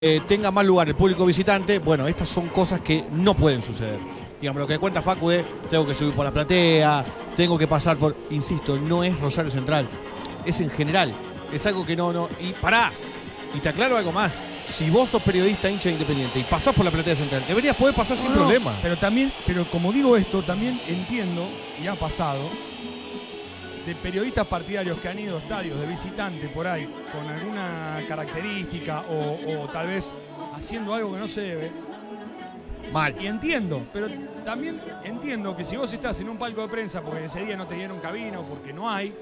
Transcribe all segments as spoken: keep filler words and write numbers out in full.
Eh, tenga más lugar el público visitante. Bueno, estas son cosas que no pueden suceder. Digamos, lo que cuenta Facu de tengo que subir por la platea, tengo que pasar por... Insisto, no es Rosario Central, es en general. Es algo que no, no... Y pará, y te aclaro algo más. Si vos sos periodista hincha de Independiente y pasás por la platea central, deberías poder pasar no, sin no, problema. Pero también, pero como digo esto, también entiendo, y ha pasado, de periodistas partidarios que han ido a estadios de visitante por ahí con alguna característica o, o tal vez haciendo algo que no se debe. Mal. Y entiendo, pero también entiendo que si vos estás en un palco de prensa porque ese día no te dieron cabina o porque no hay,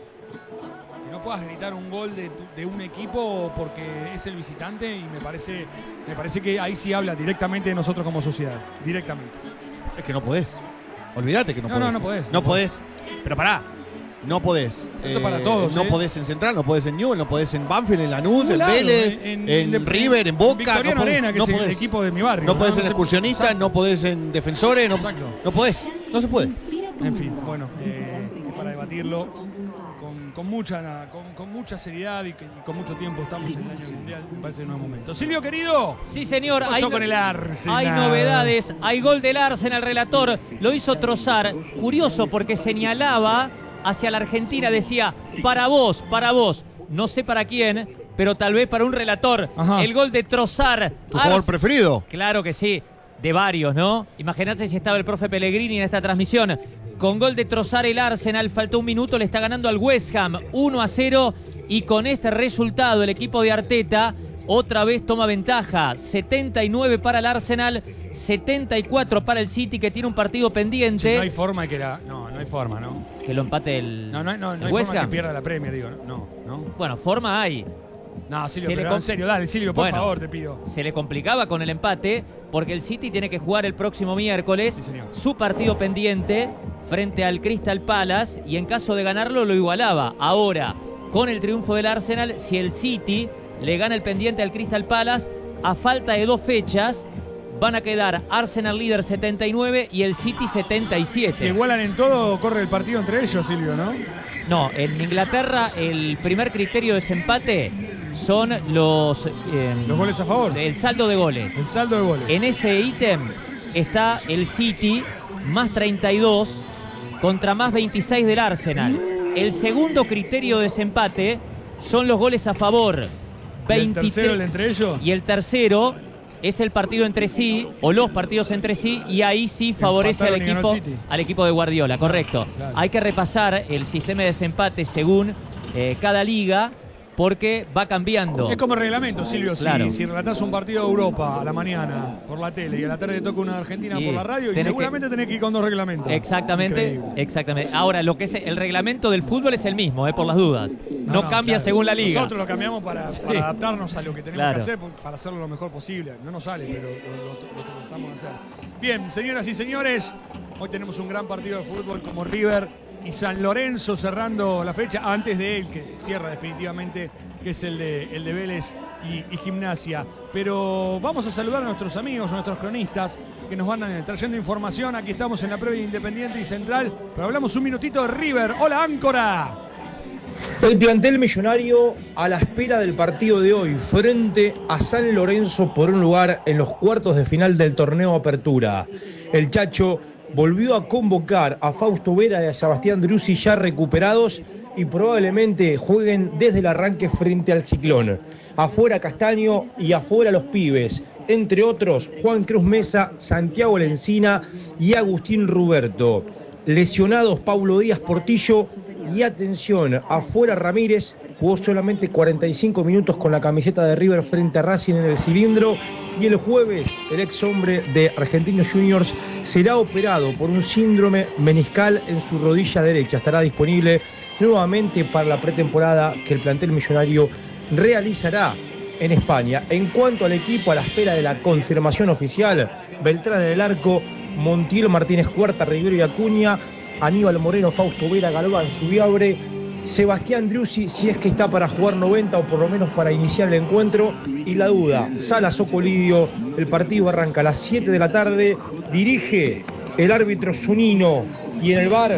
que no puedas gritar un gol de, de un equipo porque es el visitante, y me parece, me parece que ahí sí habla directamente de nosotros como sociedad, directamente. Es que no podés. Olvídate que no, No, podés. no, no podés. No, No podés. Pero pará. No podés. Esto para todos, No ¿eh? podés en Central, no podés en Newell, no podés en Banfield, en Lanús, en Claro, Vélez, en, en, en River, en Boca. Victoriano no podés, Arena, que no es podés. el equipo de mi barrio. No podés no en se- excursionistas, Exacto. no podés en defensores, no, Exacto. no podés. No se puede. En fin, bueno, eh, es para debatirlo con, con, mucha, con, con mucha seriedad y, que, y con mucho tiempo. Estamos en el año mundial, me parece que no es momento. Silvio, querido. Sí, señor. ¿Qué pasó Hay, con el Arsenal? hay novedades. Hay gol del Arsenal, relator. Lo hizo Trossard. Curioso porque señalaba hacia la Argentina. Decía, para vos, para vos. No sé para quién, pero tal vez para un relator. Ajá. El gol de Trossard. ¿Tu jugador preferido? Claro que sí. De varios, ¿no? Imagínate si estaba el profe Pellegrini en esta transmisión. Con gol de Trossard el Arsenal, faltó un minuto, le está ganando al West Ham uno a cero, y con este resultado el equipo de Arteta otra vez toma ventaja. setenta y nueve para el Arsenal, setenta y cuatro para el City, que tiene un partido pendiente. Che, no hay forma que la... No, no hay forma, ¿no? Que lo empate el No, no, no, no el hay West forma Ham. que pierda la Premier, digo. No, no. Bueno, forma hay. No, Silvio, Se le pero com- en serio, dale, Silvio, por Bueno, favor, te pido. Se le complicaba con el empate porque el City tiene que jugar el próximo miércoles Sí, señor. su partido pendiente frente al Crystal Palace, y en caso de ganarlo lo igualaba. Ahora, con el triunfo del Arsenal, si el City le gana el pendiente al Crystal Palace, a falta de dos fechas van a quedar Arsenal líder setenta y nueve y el City setenta y siete. Si igualan en todo, corre el partido entre ellos, Silvio, ¿no? No, en Inglaterra el primer criterio de desempate son los... eh, Los goles a favor. El saldo de goles. El saldo de goles. En ese ítem está el City más treinta y dos contra más veintiséis del Arsenal. El segundo criterio de desempate son los goles a favor. ¿Y el veintitrés tercero, el entre ellos? Y el tercero es el partido entre sí, o los partidos entre sí, y ahí sí favorece al Empataron y ganó equipo, el City. al equipo de Guardiola, correcto. Claro. Hay que repasar el sistema de desempate según eh, cada liga, porque va cambiando. Es como reglamento, Silvio. Claro. Si, si relatás un partido de Europa a la mañana por la tele y a la tarde toca una de Argentina Y por la radio, y tenés seguramente que- tenés que ir con dos reglamentos. Exactamente, Increíble. exactamente. Ahora, lo que es el reglamento del fútbol es el mismo, eh, por las dudas. No, cambia claro. según la liga. Nosotros lo cambiamos para, Sí. para adaptarnos a lo que tenemos Claro. que hacer, por- para hacerlo lo mejor posible. No nos sale, pero lo, lo- lo tratamos de hacer. Bien, señoras y señores, hoy tenemos un gran partido de fútbol como River y San Lorenzo cerrando la fecha, antes de él, que cierra definitivamente, que es el de, el de Vélez y, y Gimnasia. Pero vamos a saludar a nuestros amigos, a nuestros cronistas, que nos van eh, trayendo información. Aquí estamos en la previa de Independiente y Central, pero hablamos un minutito de River. ¡Hola, Áncora! El plantel millonario a la espera del partido de hoy frente a San Lorenzo por un lugar en los cuartos de final del torneo Apertura. El Chacho volvió a convocar a Fausto Vera y a Sebastián Driussi ya recuperados, y probablemente jueguen desde el arranque frente al Ciclón. Afuera Castaño y afuera los pibes, entre otros Juan Cruz Mesa, Santiago Lencina y Agustín Ruberto. Lesionados Paulo Díaz Portillo y, atención, afuera Ramírez, jugó solamente cuarenta y cinco minutos con la camiseta de River frente a Racing en el cilindro, y el jueves el ex hombre de Argentinos Juniors será operado por un síndrome meniscal en su rodilla derecha. Estará disponible nuevamente para la pretemporada que el plantel millonario realizará en España. En cuanto al equipo, a la espera de la confirmación oficial, Beltrán en el arco, Montiel, Martínez Cuarta, Rivero y Acuña, Aníbal Moreno, Fausto Vera, Galván, Zubiabre, Sebastián Driussi, si es que está para jugar noventa o por lo menos para iniciar el encuentro, y la duda, Salas o Colidio. El partido arranca a las siete de la tarde, dirige el árbitro Zunino, y en el V A R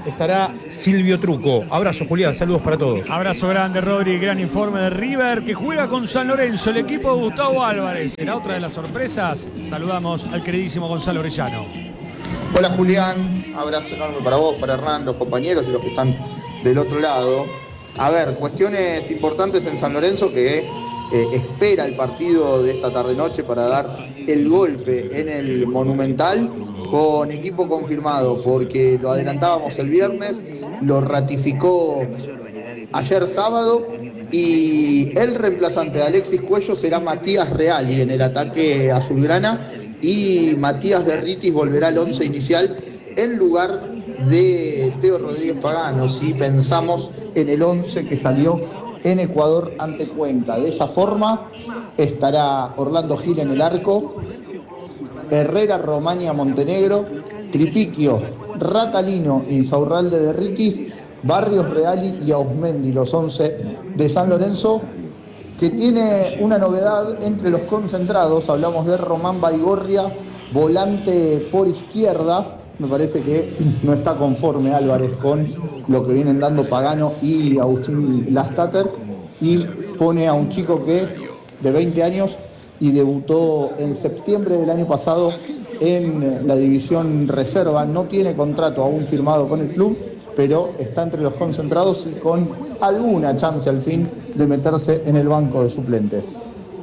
estará Silvio Truco. Abrazo, Julián, saludos para todos. Abrazo grande, Rodri, gran informe de River, que juega con San Lorenzo, el equipo de Gustavo Álvarez. ¿Será otra de las sorpresas? Saludamos al queridísimo Gonzalo Orellano. Hola Julián, abrazo enorme para vos, para Hernán, los compañeros y los que están del otro lado. A ver, cuestiones importantes en San Lorenzo que eh, espera el partido de esta tarde-noche para dar el golpe en el Monumental con equipo confirmado, porque lo adelantábamos el viernes, lo ratificó ayer sábado y el reemplazante de Alexis Cuello será Matías Reali en el ataque azulgrana y Matías Derritis volverá al once inicial en lugar de Teo Rodríguez Pagano, si pensamos en el once que salió en Ecuador ante Cuenca. De esa forma estará Orlando Gil en el arco, Herrera, Romania, Montenegro, Tripiquio, Ratalino, Insaurralde, Derritis, Barrios, Reali y Ausmendi, los once de San Lorenzo, que tiene una novedad entre los concentrados. Hablamos de Román Baigorria, volante por izquierda. Me parece que no está conforme Álvarez con lo que vienen dando Pagano y Agustín Lastater, y pone a un chico que de veinte años y debutó en septiembre del año pasado en la división reserva. No tiene contrato aún firmado con el club, pero está entre los concentrados y con alguna chance al fin de meterse en el banco de suplentes.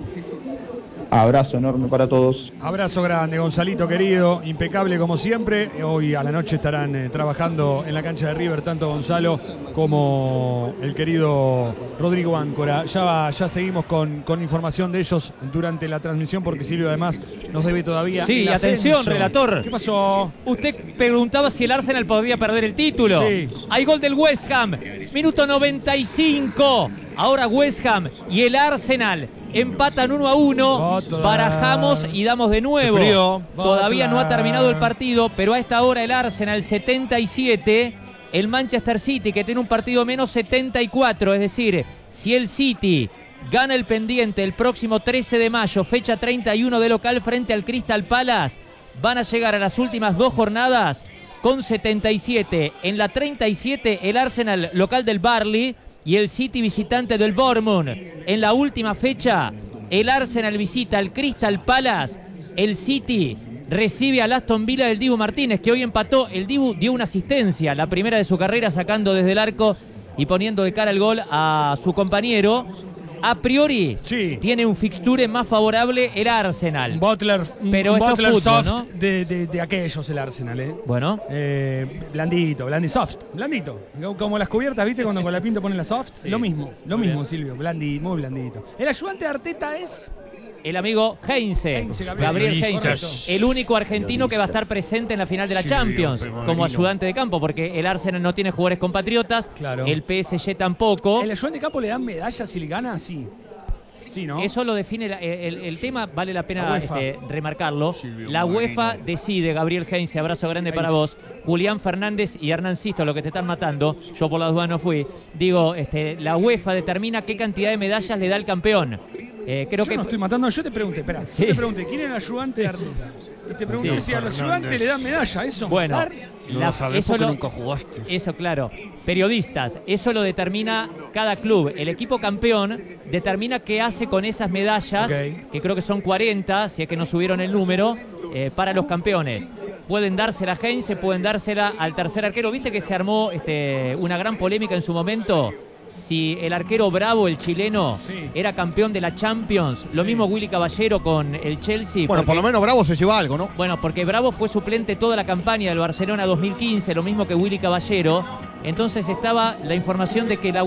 Abrazo enorme para todos. Abrazo grande, Gonzalito querido, impecable como siempre. Hoy a la noche estarán eh, trabajando en la cancha de River tanto Gonzalo como el querido Rodrigo Áncora. Ya, va, ya seguimos con, con información de ellos durante la transmisión, porque Silvio además nos debe todavía. Sí, el atención, ascenso. relator. ¿Qué pasó? Usted preguntaba si el Arsenal podía perder el título. Sí. Hay gol del West Ham, minuto noventa y cinco. Ahora West Ham y el Arsenal empatan uno a uno. Botler. Barajamos y damos de nuevo. Qué frío. Todavía no ha Botler. terminado el partido, pero a esta hora el Arsenal setenta y siete, el Manchester City, que tiene un partido menos, setenta y cuatro. Es decir, si el City gana el pendiente el próximo trece de mayo, fecha treinta y uno de local frente al Crystal Palace, van a llegar a las últimas dos jornadas con setenta y siete. En la treinta y siete el Arsenal local del Burnley y el City visitante del Bournemouth. En la última fecha el Arsenal visita al Crystal Palace, el City recibe al Aston Villa del Dibu Martínez, que hoy empató. El Dibu dio una asistencia, la primera de su carrera, sacando desde el arco y poniendo de cara el gol a su compañero. A priori, Sí. tiene un fixture más favorable el Arsenal. Butler, Pero un esto es Butler fútbol, soft ¿no? de, de, de aquellos, el Arsenal, ¿eh? Bueno, Eh, blandito, blandito, soft, blandito. Como las cubiertas, ¿viste? Cuando con la pinta ponen la soft. Lo mismo, lo Muy mismo, bien. Silvio. Blandito, muy blandito. El ayudante de Arteta es. el amigo Heinze, Heinze, Gabriel. Gabriel Correcto. Heinze, el único argentino que va a estar presente en la final de la Champions como ayudante de campo, porque el Arsenal no tiene jugadores compatriotas, Claro. el P S G tampoco. ¿El ayudante de campo le dan medallas si le gana? Sí. Sí, ¿no? Eso lo define la- el, el tema, vale la La pena UEFA. este, remarcarlo. La UEFA decide, Gabriel Heinze, abrazo grande para vos. Julián Fernández y Hernán Sisto, lo que te están matando. Yo por las dudas no fui. Digo, este, la UEFA determina qué cantidad de medallas le da el campeón. Eh, creo yo que no estoy matando, yo te pregunté, espera, Sí. yo te pregunté, ¿quién era el ayudante de Arteta? Y te pregunté Sí. si al ayudante le dan medalla, eso. Bueno, Dar- No la- lo sabes eso porque lo- nunca jugaste. Eso, claro. Periodistas, eso lo determina cada club. El equipo campeón determina qué hace con esas medallas, Ok. que creo que son cuarenta, si es que no subieron el número, eh, para los campeones. Pueden dársela a Heinze, pueden dársela al tercer arquero. ¿Viste que se armó este, una gran polémica en su momento? Si el arquero Bravo, el chileno, Sí. era campeón de la Champions. Lo Sí. mismo Willy Caballero con el Chelsea. Bueno, porque- por lo menos Bravo se lleva algo, ¿no? bueno, porque Bravo fue suplente toda la campaña del Barcelona dos mil quince, lo mismo que Willy Caballero. Entonces estaba la información de que la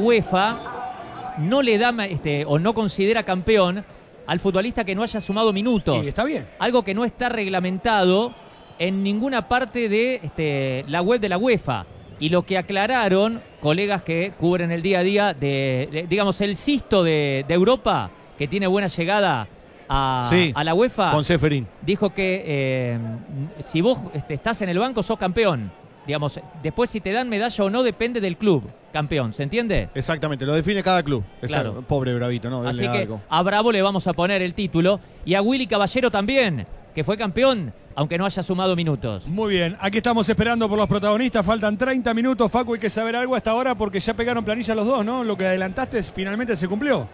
UEFA no le da este, o no considera campeón al futbolista que no haya sumado minutos. Y está bien. Algo que no está reglamentado en ninguna parte de este, la web de la UEFA. Y lo que aclararon colegas que cubren el día a día de, de- digamos, el Sisto de, de Europa, que tiene buena llegada a, Sí, a la UEFA, Con Seferín. dijo que eh, si vos este, estás en el banco sos campeón. Digamos, después si te dan medalla o no depende del club, campeón, ¿se entiende? Exactamente, lo define cada club. Claro. Exacto. Pobre Bravito, ¿no? Así Denle que algo. a Bravo le vamos a poner el título y a Willy Caballero también, que fue campeón, aunque no haya sumado minutos. Muy bien, aquí estamos esperando por los protagonistas. Faltan treinta minutos, Facu, hay que saber algo hasta ahora porque ya pegaron planilla los dos, ¿no? Lo que adelantaste finalmente se cumplió.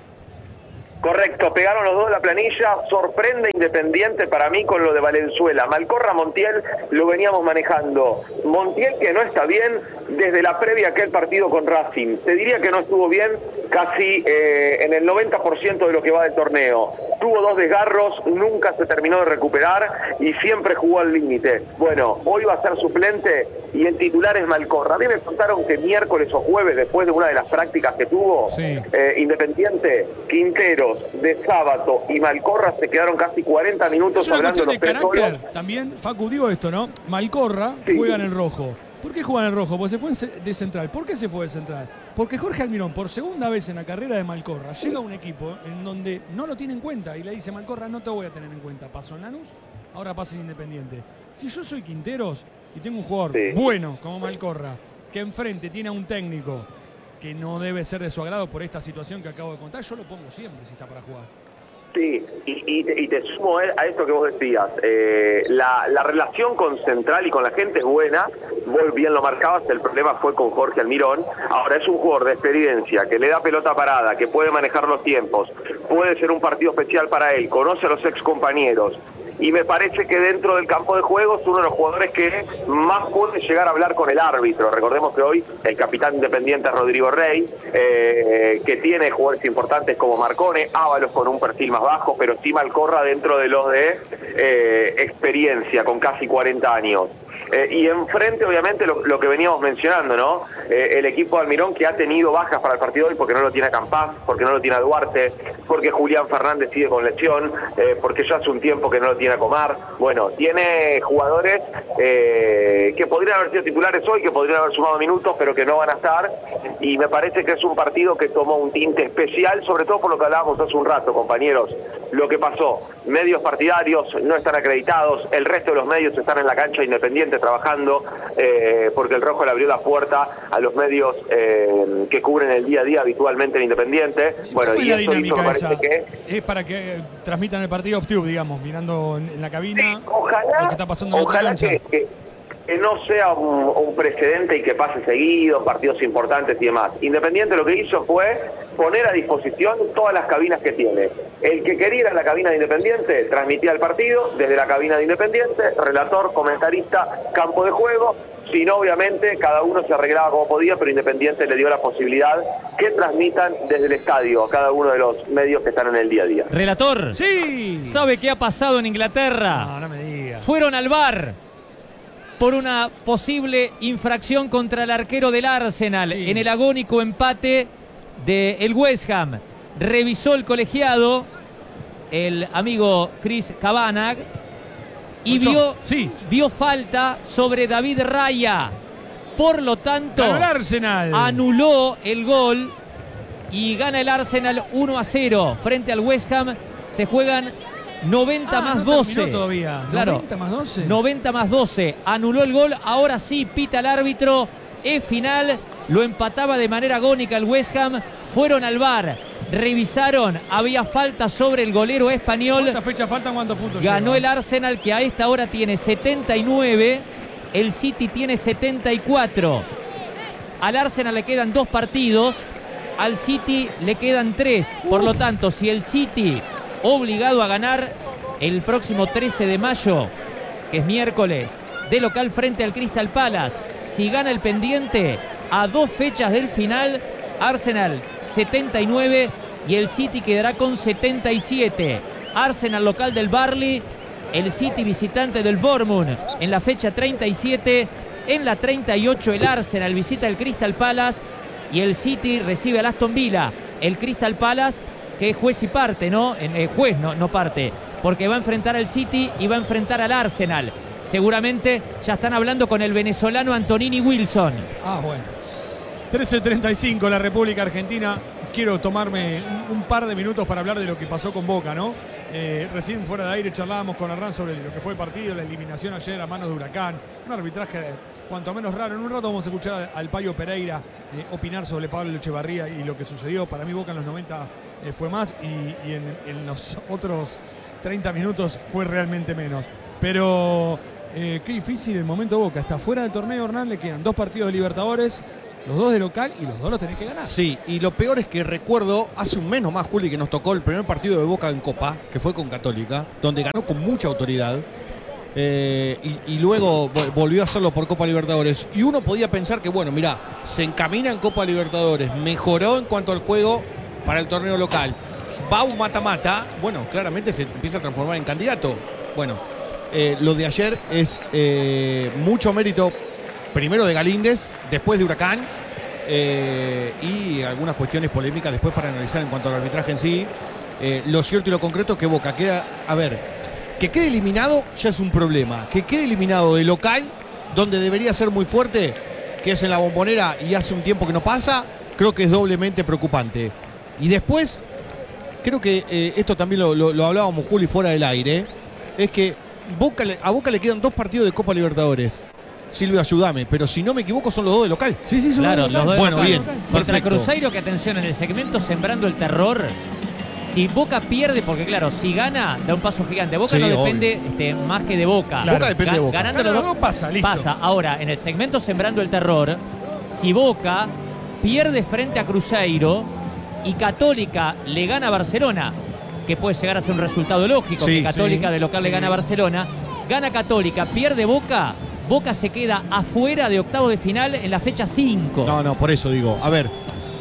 Correcto, pegaron los dos la planilla, sorprende Independiente para mí con lo de Valenzuela. Malcorra, Montiel lo veníamos manejando. Montiel que no está bien desde la previa a aquel partido con Racing. Te diría que no estuvo bien casi eh, en el noventa por ciento de lo que va del torneo. Tuvo dos desgarros, nunca se terminó de recuperar y siempre jugó al límite. Bueno, hoy va a ser suplente y el titular es Malcorra. A mí me contaron que miércoles o jueves, después de una de las prácticas que tuvo, sí. eh, Independiente, Quinteros, De Sábato y Malcorra se quedaron casi cuarenta minutos es una hablando cuestión de de los tres carácter. solos. También, Facu, digo esto, ¿no? Malcorra Sí. juega en el rojo. ¿Por qué juega en el rojo? Porque se fue de central. ¿Por qué se fue de central? Porque Jorge Almirón, por segunda vez en la carrera de Malcorra, llega a un equipo en donde no lo tiene en cuenta y le dice: Malcorra, no te voy a tener en cuenta. Pasó en Lanús, ahora pasa en Independiente. Si yo soy Quinteros y tengo un jugador Sí. bueno como Malcorra, que enfrente tiene a un técnico que no debe ser de su agrado por esta situación que acabo de contar, yo lo pongo siempre si está para jugar. Sí, y, y, te, y te sumo a esto que vos decías, eh, la, la relación con Central y con la gente es buena, vos bien lo marcabas, el problema fue con Jorge Almirón. Ahora es un jugador de experiencia, que le da pelota parada, que puede manejar los tiempos, puede ser un partido especial para él, conoce a los ex compañeros. Y me parece que dentro del campo de juego es uno de los jugadores que más puede llegar a hablar con el árbitro. Recordemos que hoy el capitán Independiente es Rodrigo Rey, eh, que tiene jugadores importantes como Marcone, Ábalos con un perfil más bajo, pero sí Malcorra dentro de los de eh, experiencia, con casi cuarenta años. Eh, y enfrente, obviamente, lo, lo que veníamos mencionando, ¿no? Eh, el equipo de Almirón que ha tenido bajas para el partido hoy porque no lo tiene a Campás, porque no lo tiene a Duarte, porque Julián Fernández sigue con lesión, eh, porque ya hace un tiempo que no lo tiene a Comar. Bueno, tiene jugadores eh, que podrían haber sido titulares hoy, que podrían haber sumado minutos, pero que no van a estar. Y me parece que es un partido que tomó un tinte especial, sobre todo por lo que hablábamos hace un rato, compañeros. Lo que pasó, medios partidarios no están acreditados, el resto de los medios están en la cancha Independiente trabajando, eh, porque el Rojo le abrió la puerta a los medios eh, que cubren el día a día habitualmente en Independiente. Bueno, ¿Cómo y es la eso hizo, me dinámica parece esa? que... ¿Es para que eh, transmitan el partido off tube, digamos, mirando en, en la cabina Sí, ojalá, lo que está pasando en otra ojalá cancha? que, que, que no sea un, un precedente y que pase seguido, partidos importantes y demás. Independiente lo que hizo fue poner a disposición todas las cabinas que tiene. El que quería ir a la cabina de Independiente transmitía el partido desde la cabina de Independiente, relator, comentarista, campo de juego. Si no, obviamente, cada uno se arreglaba como podía, pero Independiente le dio la posibilidad que transmitan desde el estadio a cada uno de los medios que están en el día a día. Relator, ¡Sí! ¿sabe qué ha pasado en Inglaterra? No, no me digas. Fueron al V A R por una posible infracción contra el arquero del Arsenal Sí. en el agónico empate del West Ham. Revisó el colegiado, el amigo Chris Kavanagh, y Ocho. vio, Sí. vio falta sobre David Raya. Por lo tanto, Ganó el Arsenal. anuló el gol y gana el Arsenal uno a cero frente al West Ham. Se juegan noventa Ah, más no doce. terminó todavía. Claro. ¿noventa más doce? noventa más doce. Anuló el gol. Ahora sí pita el árbitro. Es final. Lo empataba de manera agónica el West Ham. Fueron al V A R. Revisaron. Había falta sobre el golero español. ¿Cuántas fechas faltan? ¿Cuántos puntos Ganó lleva? el Arsenal, que a esta hora tiene setenta y nueve. El City tiene setenta y cuatro. Al Arsenal le quedan dos partidos. Al City le quedan tres. Por lo tanto, si el City, obligado a ganar el próximo trece de mayo, que es miércoles, de local frente al Crystal Palace, si gana el pendiente, a dos fechas del final, Arsenal setenta y nueve y el City quedará con setenta y siete. Arsenal local del Burnley, el City visitante del Bournemouth en la fecha treinta y siete. En la treinta y ocho el Arsenal visita el Crystal Palace y el City recibe al Aston Villa. El Crystal Palace, que es juez y parte, ¿no? Eh, juez, no, no parte, porque va a enfrentar al City y va a enfrentar al Arsenal. Seguramente ya están hablando con el venezolano Antonini Wilson. Ah, bueno. trece treinta y cinco, la República Argentina. Quiero tomarme un, un par de minutos para hablar de lo que pasó con Boca, ¿no? Eh, recién fuera de aire charlábamos con Hernán sobre lo que fue el partido, la eliminación ayer a manos de Huracán, un arbitraje cuanto menos raro. En un rato vamos a escuchar al, al Payo Pereira eh, opinar sobre Pablo Echevarría y lo que sucedió. Para mí Boca en los noventa eh, fue más y, y en, en los otros treinta minutos fue realmente menos. Pero eh, qué difícil el momento Boca. Está fuera del torneo, Hernán, le quedan dos partidos de Libertadores, los dos de local y los dos los tenés que ganar. Sí, y lo peor es que recuerdo hace un mes nomás, Juli, que nos tocó el primer partido de Boca en Copa, que fue con Católica, donde ganó con mucha autoridad. Eh, y, y luego volvió a hacerlo por Copa Libertadores. Y uno podía pensar que, bueno, mirá, se encamina en Copa Libertadores, mejoró en cuanto al juego para el torneo local. Va un mata-mata, bueno, claramente se empieza a transformar en candidato. Bueno, eh, lo de ayer es eh, mucho mérito, primero de Galíndez, después de Huracán, eh, y algunas cuestiones polémicas después para analizar en cuanto al arbitraje en sí. Eh, lo cierto y lo concreto es que Boca queda, a ver, que quede eliminado ya es un problema. Que quede eliminado de local, donde debería ser muy fuerte, que es en la Bombonera y hace un tiempo que no pasa, creo que es doblemente preocupante. Y después, creo que eh, esto también lo, lo, lo hablábamos, Juli, fuera del aire, es que Boca, a Boca le quedan dos partidos de Copa Libertadores. Silvio, ayúdame, pero si no me equivoco son los dos de local. Sí, sí, son claro, los dos de los local. dos Bueno, local. bien, Contra perfecto. Cruzeiro, que atención, en el segmento Sembrando el Terror, si Boca pierde, porque claro, si gana, da un paso gigante. Boca Sí, no obvio. depende este, más que de Boca. Claro, Boca depende de Boca. Ganando Gana los los dos, pasa, listo. Pasa. Ahora, en el segmento Sembrando el Terror, si Boca pierde frente a Cruzeiro y Católica le gana a Barcelona, que puede llegar a ser un resultado lógico, Sí, que Católica sí, de local sí. le gana a Barcelona, gana Católica, pierde Boca, Boca se queda afuera de octavos de final en la fecha cinco. No, no, por eso digo, a ver,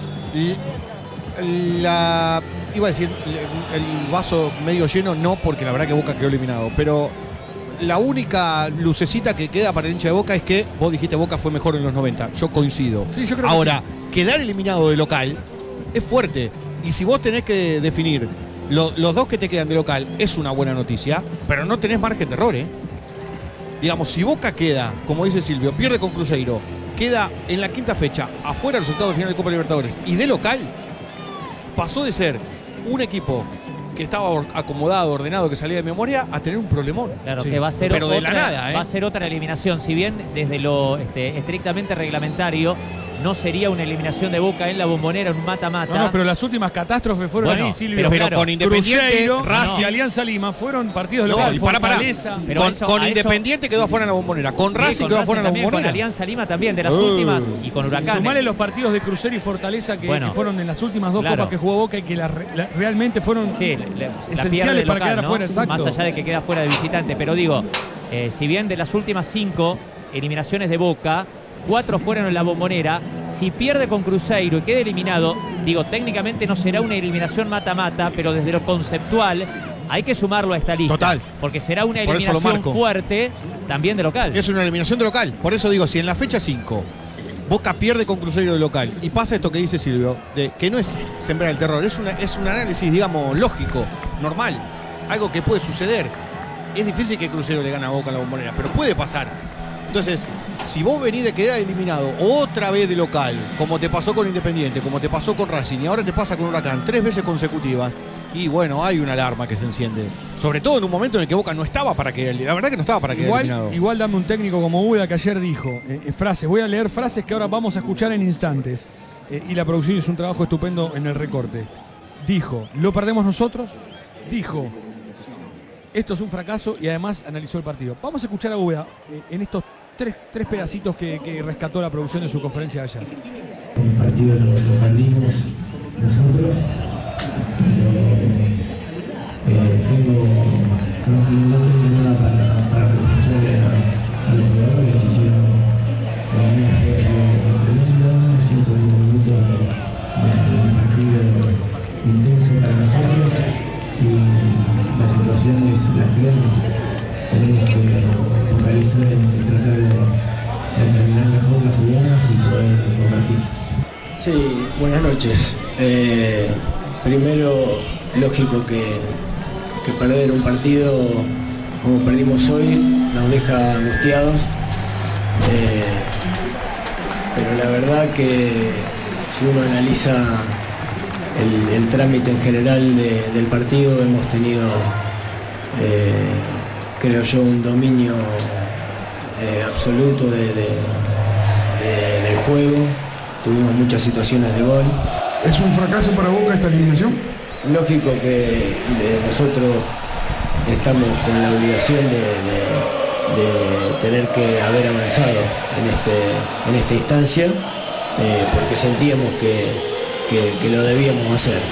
la, iba a decir el vaso medio lleno, no, porque la verdad que Boca quedó eliminado, pero la única lucecita que queda para el hincha de Boca es que vos dijiste Boca fue mejor en los noventa, yo coincido. Sí, yo creo que Ahora, quedar eliminado de local es fuerte, y si vos tenés que definir lo, los dos que te quedan de local, es una buena noticia, pero no tenés margen de error, ¿eh? Digamos, si Boca queda, como dice Silvio, pierde con Cruzeiro, queda en la quinta fecha afuera del resultado final de Copa Libertadores y de local, pasó de ser un equipo que estaba or- acomodado, ordenado, que salía de memoria, a tener un problemón. Claro, Sí, que va a ser pero de otra, la nada, ¿eh? va a ser otra eliminación. Si bien desde lo este, estrictamente reglamentario no sería una eliminación de Boca en la Bombonera, en un mata-mata. No, no, pero las últimas catástrofes fueron Bueno, ahí, Silvio. pero Pero claro, con Independiente, Cruzeiro, Racing, y Alianza Lima fueron partidos de No, local. y para, para. Fortaleza. Pero con, eso- con a eso- Independiente quedó afuera en la Bombonera, con Sí, Racing con quedó Racing afuera en la también, con Bombonera. Alianza Lima también, de las Uh. últimas, y con Y Huracán. sumale los partidos de Cruzeiro y Fortaleza que, Bueno. que fueron en las últimas dos Claro. copas que jugó Boca y que la, la- realmente fueron Sí, le- le- la esenciales pierde de para local, quedar ¿no? afuera, exacto. Más allá de que queda fuera de visitante. Pero digo, eh, si bien de las últimas cinco eliminaciones de Boca, cuatro fueron en la Bombonera, si pierde con Cruzeiro y queda eliminado, digo, técnicamente no será una eliminación mata-mata, pero desde lo conceptual hay que sumarlo a esta lista. Total. Porque será una Por eso lo eliminación marco. fuerte también de local. Es una eliminación de local. Por eso digo, si en la fecha cinco Boca pierde con Cruzeiro de local y pasa esto que dice Silvio, de que no es sembrar el terror, es, una, es un análisis, digamos, lógico, normal, algo que puede suceder. Es difícil que Cruzeiro le gane a Boca en la Bombonera, pero puede pasar. Entonces, si vos venís de quedar eliminado otra vez de local, como te pasó con Independiente, como te pasó con Racing y ahora te pasa con Huracán, tres veces consecutivas, y bueno, hay una alarma que se enciende. Sobre todo en un momento en el que Boca no estaba para quedar, la verdad que no estaba para quedar eliminado. Igual, igual dame un técnico como Uda que ayer dijo, eh, eh, frases, voy a leer frases que ahora vamos a escuchar en instantes. Eh, y la producción hizo un trabajo estupendo en el recorte. Dijo, lo perdemos nosotros. Dijo, esto es un fracaso, y además analizó el partido. Vamos a escuchar a Uda eh, en estos tres, tres pedacitos que, que rescató la producción de su conferencia de ayer. El partido lo, lo perdimos nosotros, pero eh, tengo, no, no tengo nada para, para reprocharle a, a los jugadores. Hicieron eh, un esfuerzo tremendo, ciento veinte minutos de, de, de un partido intenso para nosotros, y las situaciones las creemos. Tenemos que focalizar en tratar de, de terminar mejor las jugadas y poder convertir. Sí, buenas noches. Eh, primero, lógico que, que perder un partido como perdimos hoy nos deja angustiados. Eh, pero la verdad que si uno analiza el, el trámite en general de, del partido, hemos tenido, eh, creo yo, un dominio eh, absoluto de, de, de, del juego. Tuvimos muchas situaciones de gol. ¿Es un fracaso para Boca esta eliminación? Lógico que eh, nosotros estamos con la obligación de, de, de tener que haber avanzado en, este, en esta instancia, eh, porque sentíamos que, que, que lo debíamos hacer.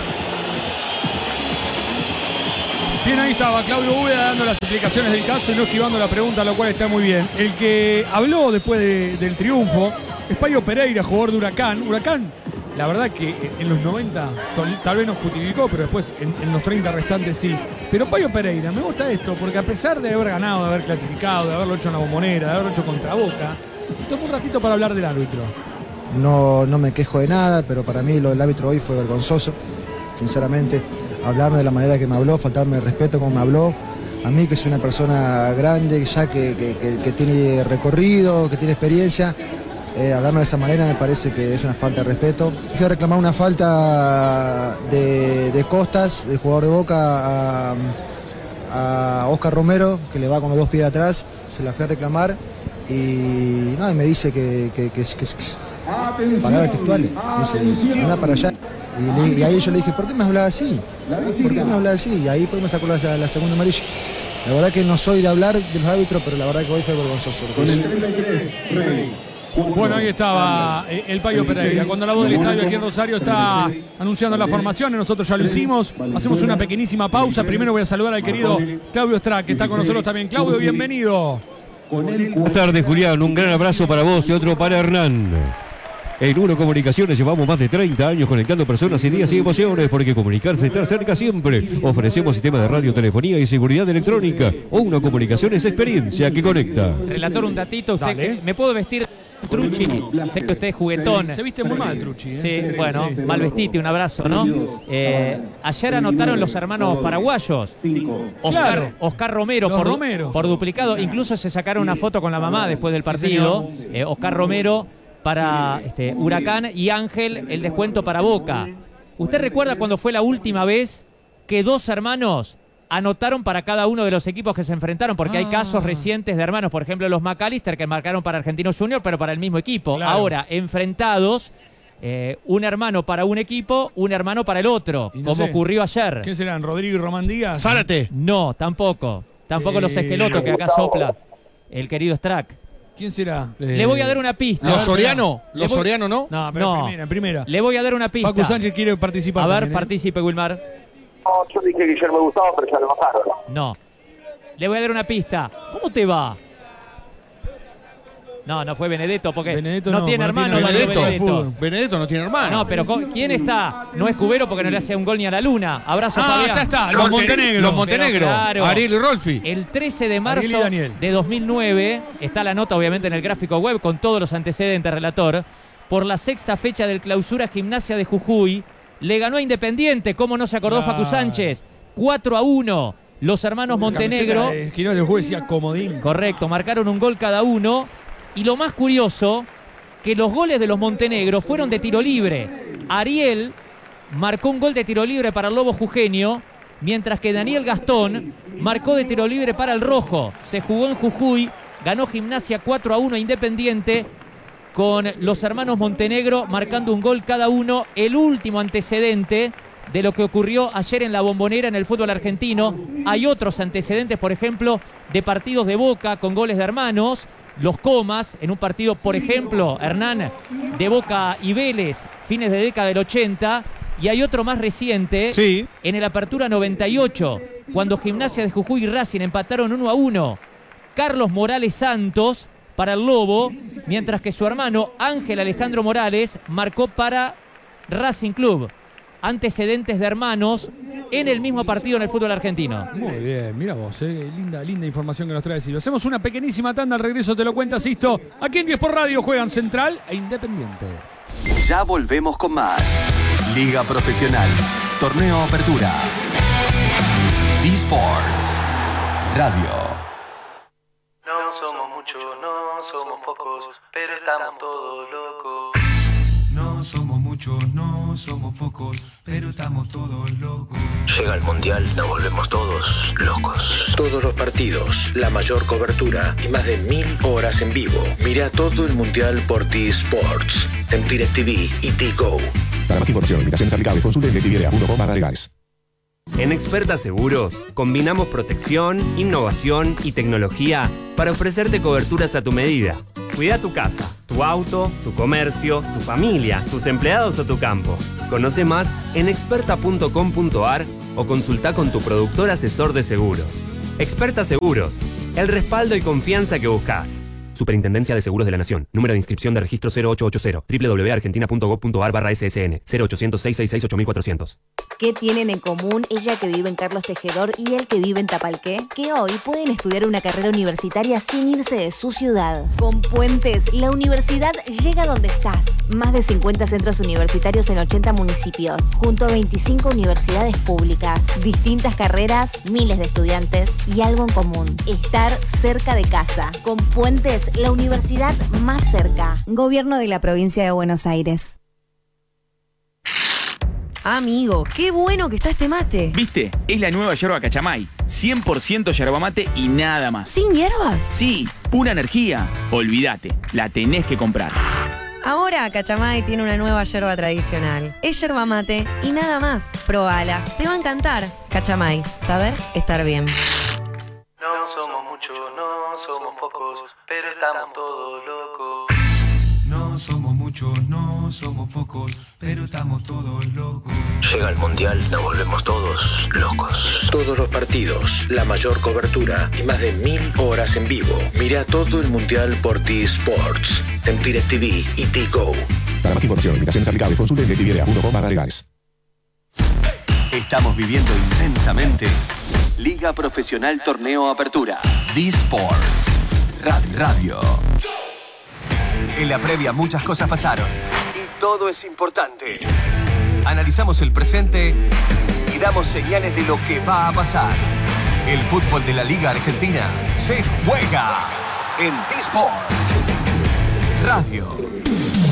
Bien, ahí estaba Claudio Úbeda dando las explicaciones del caso y no esquivando la pregunta, lo cual está muy bien. El que habló después de, del triunfo es Payo Pereira, jugador de Huracán. Huracán, la verdad que en los noventa tal vez no justificó, pero después en, en los treinta restantes sí. Pero Payo Pereira, me gusta esto, porque a pesar de haber ganado, de haber clasificado, de haberlo hecho en la Bombonera, de haberlo hecho contra Boca, se tomó un ratito para hablar del árbitro. No, no me quejo de nada, pero para mí lo del árbitro hoy fue vergonzoso, sinceramente. Hablarme de la manera que me habló, faltarme el respeto como me habló. A mí, que soy una persona grande, ya que, que, que, que tiene recorrido, que tiene experiencia, eh, hablarme de esa manera me parece que es una falta de respeto. Fui a reclamar una falta de, de Costas, del jugador de Boca, a, a Oscar Romero, que le va con los dos pies atrás, se la fui a reclamar y, no, y me dice que, que, que, que, que palabras textuales, dice, anda para allá. Y, le, y ahí yo le dije, ¿por qué me hablaba así? ¿Por qué me hablaba así? Y ahí fue que me sacó la, la segunda amarilla. La verdad que no soy de hablar de los árbitros, pero la verdad que hoy fue vergonzoso. Bueno, ahí estaba el Payo Pereira. Cuando la voz del estadio aquí en Rosario está anunciando las formaciones, nosotros ya lo hicimos. Hacemos una pequeñísima pausa. Primero voy a saludar al querido Claudio Strack, que está con nosotros también. Claudio, bienvenido. Buenas tardes, Julián. Un gran abrazo para vos y otro para Hernán. En Uno Comunicaciones llevamos más de treinta años conectando personas y días y emociones, porque comunicarse está cerca siempre. Ofrecemos sistemas de radio, telefonía y seguridad electrónica. Uno Comunicaciones, experiencia que conecta. Relator, un datito. Usted, que, ¿me puedo vestir Trucci? Sé que usted es juguetón. Se viste muy mal, Trucci. ¿eh? Sí, bueno, sí, mal vestite, un abrazo, ¿no? Eh, ayer anotaron los hermanos paraguayos. Oscar, claro. Oscar Romero por, Romero por duplicado. Incluso se sacaron una foto con la mamá después del partido. Eh, Oscar Romero para este, Huracán y Ángel el descuento para Boca. ¿Usted recuerda cuando fue la última vez que dos hermanos anotaron para cada uno de los equipos que se enfrentaron? Porque ah. hay casos recientes de hermanos, por ejemplo los McAllister, que marcaron para Argentinos Juniors, pero para el mismo equipo. Claro. Ahora, enfrentados, eh, un hermano para un equipo, un hermano para el otro, no como sé. ocurrió ayer. ¿Qué serán, Rodrigo y Román Díaz? ¡Zárate! No, tampoco. Tampoco eh... los esquelotos que acá sopla el querido Strack. ¿Quién será? Eh, Le voy a dar una pista. ¿Los Soriano? ¿Los voy... Soriano no? No, pero no. En primera, en primera. Le voy a dar una pista. Facu Sánchez quiere participar. A ver, también, ¿eh? participe, Wilmar. No, yo dije Guillermo Gustavo, pero ya lo bajaron. No. Le voy a dar una pista. ¿Cómo te va? No, no fue Benedetto, porque Benedetto no, no tiene no hermano. Tiene Benedetto. Benedetto. Benedetto no tiene hermano. No, pero ¿quién está? No es Cubero porque no le hace un gol ni a la luna. Abrazo, ah, Fabián. ya está, los Montenegro. Los Montenegro. Claro, Ariel y Rolfi. El trece de marzo de dos mil nueve, está la nota obviamente en el gráfico web con todos los antecedentes, relator. Por la sexta fecha del Clausura, Gimnasia de Jujuy le ganó a Independiente. ¿Cómo no se acordó claro. Facu Sánchez? cuatro a uno. Los hermanos la Montenegro. Quiero de juez decía comodín. Correcto, marcaron un gol cada uno. Y lo más curioso, que los goles de los Montenegro fueron de tiro libre. Ariel marcó un gol de tiro libre para el Lobo Jujeño, mientras que Daniel Gastón marcó de tiro libre para el Rojo. Se jugó en Jujuy, ganó Gimnasia cuatro a uno a Independiente, con los hermanos Montenegro marcando un gol cada uno. El último antecedente de lo que ocurrió ayer en la Bombonera en el fútbol argentino. Hay otros antecedentes, por ejemplo, de partidos de Boca con goles de hermanos. Los Comas, en un partido, por ejemplo, Hernán, de Boca y Vélez, fines de década del ochenta. Y hay otro más reciente, sí. en el Apertura noventa y ocho, cuando Gimnasia de Jujuy y Racing empataron uno a uno. Carlos Morales Santos para el Lobo, mientras que su hermano Ángel Alejandro Morales marcó para Racing Club. Antecedentes de hermanos en el mismo partido en el fútbol argentino. Muy bien, mira vos, eh. linda, linda información que nos trae Silvio. Hacemos una pequeñísima tanda, al regreso te lo cuenta Sisto. Aquí en diez por Radio juegan Central e Independiente. Ya volvemos con más. Liga Profesional, Torneo Apertura, eSports Radio. No somos muchos, no somos pocos, pero estamos todos locos. No somos muchos, no somos pocos, pero estamos todos locos. Llega el Mundial, nos volvemos todos locos. Todos los partidos, la mayor cobertura y más de mil horas en vivo. Mira todo el Mundial por T-Sports, en DirecTV y T-Go. Para más información, limitaciones aplicables, consulte en directv punto com barra legales. En Experta Seguros, combinamos protección, innovación y tecnología para ofrecerte coberturas a tu medida. Cuida tu casa, tu auto, tu comercio, tu familia, tus empleados o tu campo. Conoce más en experta punto com punto a r o consulta con tu productor asesor de seguros. Experta Seguros, el respaldo y confianza que buscas. Superintendencia de Seguros de la Nación. Número de inscripción de registro cero ocho ocho cero. doble u doble u doble u punto argentina punto gob punto a r barra S S N. cero ochocientos, seiscientos sesenta y seis, ocho mil cuatrocientos. ¿Qué tienen en común ella que vive en Carlos Tejedor y él que vive en Tapalqué? Que hoy pueden estudiar una carrera universitaria sin irse de su ciudad. Con Puentes, la universidad llega donde estás. Más de cincuenta centros universitarios en ochenta municipios, junto a veinticinco universidades públicas. Distintas carreras, miles de estudiantes y algo en común: estar cerca de casa. Con Puentes, la universidad más cerca. Gobierno de la Provincia de Buenos Aires. Amigo, qué bueno que está este mate. ¿Viste? Es la nueva yerba Cachamay. cien por ciento yerba mate y nada más. ¿Sin hierbas? Sí, pura energía. Olvídate, la tenés que comprar. Ahora Cachamay tiene una nueva yerba tradicional. Es yerba mate y nada más. Probala, te va a encantar. Cachamay, saber estar bien. No somos muchos, no somos pocos, pero estamos todos locos. No somos muchos, no somos pocos, pero estamos todos locos. Llega el Mundial, nos volvemos todos locos. Todos los partidos, la mayor cobertura y más de mil horas en vivo. Mira todo el Mundial por T-Sports, en DirecTV y T-Go. Para más información, limitaciones aplicables, consulte en directv punto com barra legales. Estamos viviendo intensamente Liga Profesional Torneo Apertura. D-Sports Radio. En la previa muchas cosas pasaron y todo es importante. Analizamos el presente y damos señales de lo que va a pasar. El fútbol de la Liga Argentina se juega en D-Sports Radio.